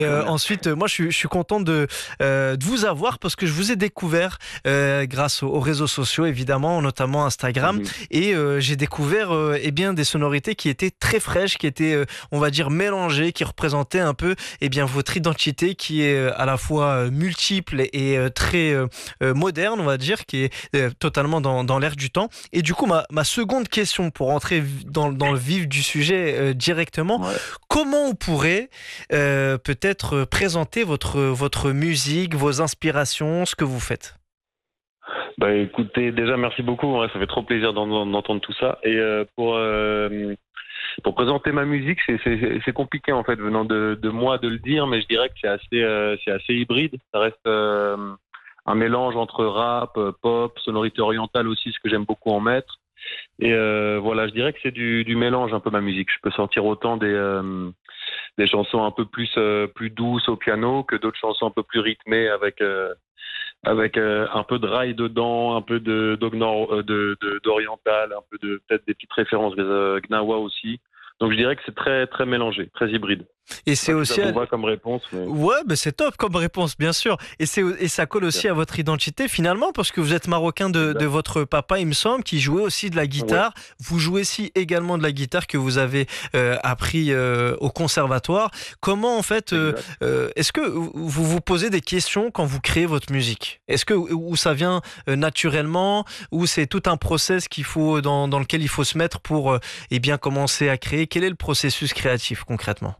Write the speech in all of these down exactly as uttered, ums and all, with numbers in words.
Euh, ensuite, euh, moi, je suis, je suis content de, euh, de vous avoir parce que je vous ai découvert euh, grâce aux, aux réseaux sociaux, évidemment, notamment Instagram, Mhm. et euh, j'ai découvert euh, eh bien des sonorités qui étaient très fraîches, qui étaient, euh, on va dire, mélangées, qui représentaient un peu eh bien votre identité, qui est euh, à la fois euh, multiple et euh, très euh, euh, moderne, on va dire, qui est euh, totalement dans, dans l'air du temps. Et du coup, ma, ma seconde question pour entrer dans, dans le vif du sujet euh, directement, Ouais. comment on pourrait euh, peut-être présenter votre, votre musique, vos inspirations, ce que vous faites. Bah écoutez, déjà merci beaucoup, ouais, ça fait trop plaisir d'en- d'entendre tout ça. Et euh, pour euh, pour présenter ma musique, c'est c'est c'est compliqué en fait venant de de moi de le dire, mais je dirais que c'est assez euh, c'est assez hybride. Ça reste euh, un mélange entre rap, euh, pop, sonorité orientale aussi, ce que j'aime beaucoup en mettre. Et euh, voilà, je dirais que c'est du du mélange un peu ma musique. Je peux sortir autant des euh, des chansons un peu plus euh, plus douces au piano que d'autres chansons un peu plus rythmées avec euh, avec euh, un peu de rail dedans, un peu de d'ognor- euh, de de- d'oriental, un peu de peut-être des petites références euh, gnawa aussi. Donc je dirais que c'est très très mélangé, très hybride. Et Je sais c'est pas si ça aussi, vous va comme réponse, mais ouais, ben c'est top comme réponse, bien sûr. Et, c'est, et ça colle aussi à votre identité finalement, parce que vous êtes marocain de, de exact. votre papa, il me semble, qui jouait aussi de la Ouais, guitare. Vous jouez aussi également de la guitare que vous avez euh, appris euh, au conservatoire. Comment en fait, euh, exact. euh, est-ce que vous vous posez des questions quand vous créez votre musique? Est-ce que ou ça vient euh, naturellement, ou c'est tout un process qu'il faut dans, dans lequel il faut se mettre pour euh, eh bien commencer à créer? Quel est le processus créatif concrètement?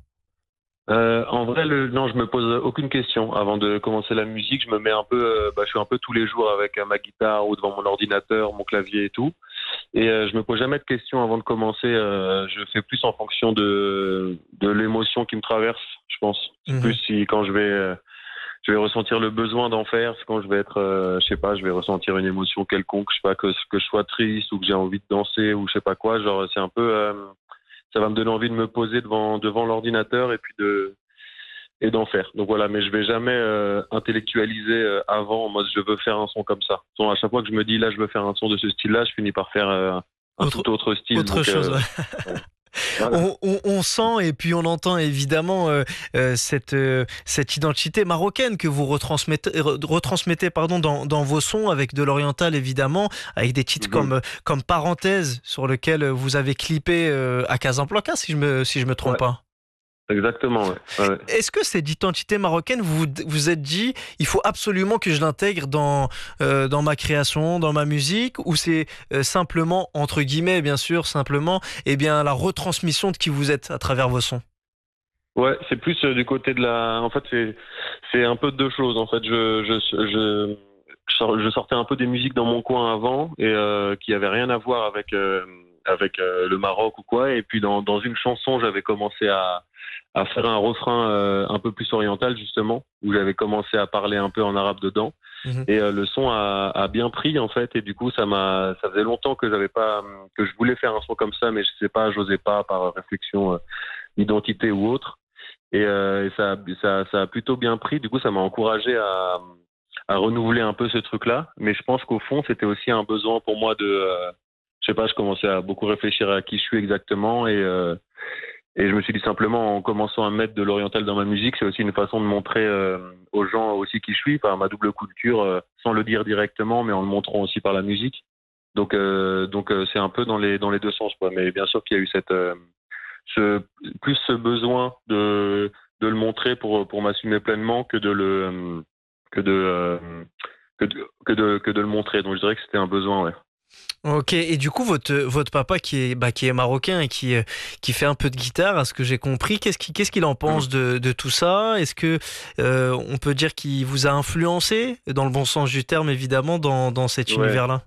Euh, en vrai, le, non, je me pose aucune question avant de commencer la musique. Je me mets un peu, euh, bah, je suis un peu tous les jours avec euh, ma guitare ou devant mon ordinateur, mon clavier et tout. Et euh, je me pose jamais de questions avant de commencer. Euh, je fais plus en fonction de de l'émotion qui me traverse, je pense. C'est plus Mhm. si quand je vais euh, je vais ressentir le besoin d'en faire, c'est quand je vais être, euh, je sais pas, je vais ressentir une émotion quelconque, je sais pas que que je sois triste ou que j'ai envie de danser ou je sais pas quoi. Genre, c'est un peu, euh, ça va me donner envie de me poser devant devant l'ordinateur et puis de et d'en faire. Donc voilà, mais je vais jamais euh, intellectualiser euh, avant en mode je veux faire un son comme ça. Son, à chaque fois que je me dis là je veux faire un son de ce style-là, je finis par faire euh, un Autre, tout autre style. autre Donc chose, euh, ouais. voilà. Voilà. On, on- on sent et puis on entend évidemment euh, euh, cette, euh, cette identité marocaine que vous retransmettez, re- retransmettez pardon, dans, dans vos sons avec de l'oriental évidemment, avec des titres Mhm. comme, euh, comme Parenthèse sur lequel vous avez clippé euh, à Casablanca si je me, si je me trompe Ouais, pas. exactement. Ouais. Ouais, ouais. Est-ce que cette identité marocaine, vous vous êtes dit, il faut absolument que je l'intègre dans, euh, dans ma création, dans ma musique, ou c'est euh, simplement, entre guillemets, bien sûr, simplement, eh bien, la retransmission de qui vous êtes à travers vos sons? Ouais, c'est plus euh, du côté de la. En fait, c'est c'est un peu de deux choses. En fait, je je je je sor- je sortais un peu des musiques dans mon coin avant et euh, qui avaient rien à voir avec euh, avec euh, le Maroc ou quoi. Et puis dans dans une chanson, j'avais commencé à à faire un refrain euh, un peu plus oriental justement, où j'avais commencé à parler un peu en arabe dedans. Mhm. Et euh, le son a, a bien pris en fait. Et du coup, ça m'a ça faisait longtemps que j'avais pas que je voulais faire un son comme ça, mais je sais pas, j'osais pas par réflexion euh, d'identité ou autre. Et, euh, et ça, ça, ça a plutôt bien pris. Du coup, ça m'a encouragé à, à renouveler un peu ce truc-là. Mais je pense qu'au fond, c'était aussi un besoin pour moi de, euh, je sais pas, je commençais à beaucoup réfléchir à qui je suis exactement et euh, et je me suis dit simplement en commençant à mettre de l'oriental dans ma musique, c'est aussi une façon de montrer euh, aux gens aussi qui je suis, par ma double culture, euh, sans le dire directement, mais en le montrant aussi par la musique. Donc euh, donc euh, c'est un peu dans les dans les deux sens quoi. Mais bien sûr qu'il y a eu cette euh, ce, plus ce besoin de, de le montrer pour, pour m'assumer pleinement que de le, que de, euh, que de, que de, que de le montrer. Donc je dirais que c'était un besoin, ouais. Ok, et du coup, votre, votre papa qui est, bah, qui est marocain et qui, euh, qui fait un peu de guitare, à ce que j'ai compris, qu'est-ce qu'il, qu'est-ce qu'il en Mhm. pense de, de tout ça? Est-ce que euh, on peut dire qu'il vous a influencé, dans le bon sens du terme évidemment, dans, dans cet Ouais. univers-là?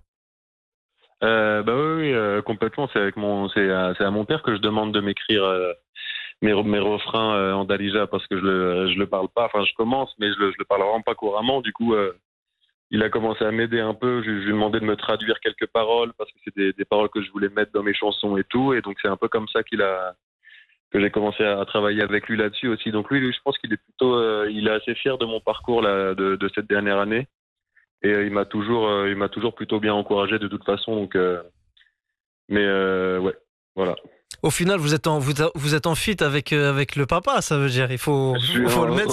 Euh, bah oui, oui, euh, complètement. C'est avec mon, c'est à, c'est à mon père que je demande de m'écrire euh, mes, mes refrains euh, en Dalija parce que je le, je le parle pas. Enfin, je commence, mais je le, je le parle vraiment pas couramment. Du coup, euh, il a commencé à m'aider un peu. Je, je lui ai demandé de me traduire quelques paroles parce que c'est des, des paroles que je voulais mettre dans mes chansons et tout. Et donc c'est un peu comme ça qu'il a que j'ai commencé à, à travailler avec lui là-dessus aussi. Donc lui, lui, je pense qu'il est plutôt, euh, il est assez fier de mon parcours là, de, de cette dernière année. Et euh, il m'a toujours, euh, il m'a toujours plutôt bien encouragé de toute façon. Donc, euh, mais euh, ouais, voilà. Au final, vous êtes en, vous, vous êtes en fit avec, euh, avec le papa, ça veut dire. Il faut, Je suis faut en- le mettre